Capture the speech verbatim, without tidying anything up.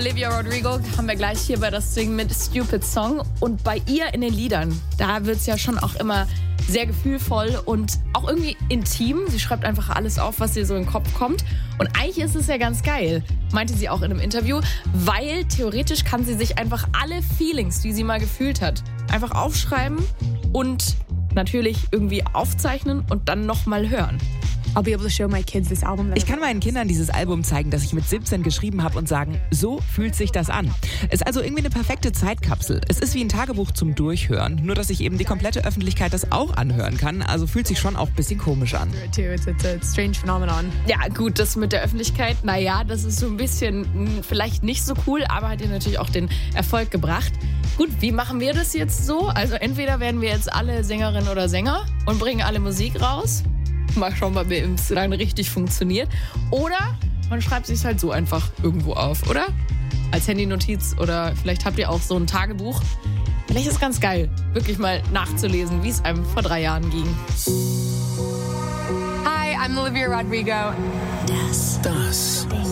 Olivia Rodrigo haben wir gleich hier bei das Ding mit Stupid Song. Und bei ihr in den Liedern, da wird es ja schon auch immer sehr gefühlvoll und auch irgendwie intim. Sie schreibt einfach alles auf, was ihr so in den Kopf kommt. Und eigentlich ist es ja ganz geil, meinte sie auch in einem Interview, weil theoretisch kann sie sich einfach alle Feelings, die sie mal gefühlt hat, einfach aufschreiben und natürlich irgendwie aufzeichnen und dann nochmal hören. I'll be able to show my kids this album. Ich kann meinen Kindern dieses Album zeigen, das ich mit siebzehn geschrieben habe und sagen, so fühlt sich das an. Es ist also irgendwie eine perfekte Zeitkapsel. Es ist wie ein Tagebuch zum Durchhören, nur dass sich eben die komplette Öffentlichkeit das auch anhören kann. Also fühlt sich schon auch ein bisschen komisch an. It's, it's a strange phenomenon. Ja gut, das mit der Öffentlichkeit, naja, das ist so ein bisschen mh, vielleicht nicht so cool, aber hat ihr natürlich auch den Erfolg gebracht. Gut, wie machen wir das jetzt so? Also entweder werden wir jetzt alle Sängerinnen oder Sänger und bringen alle Musik raus. Mal schauen, ob es dann richtig funktioniert. Oder man schreibt sich halt so einfach irgendwo auf, oder? Als Handynotiz oder vielleicht habt ihr auch so ein Tagebuch. Vielleicht ist es ganz geil, wirklich mal nachzulesen, wie es einem vor drei Jahren ging. Hi, I'm Olivia Rodrigo. Das, das